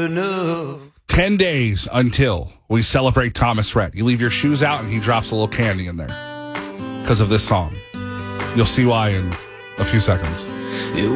enough. 10 days until we celebrate Thomas Rhett. You leave your shoes out and he drops a little candy in there because of this song. You'll see why in a few seconds. It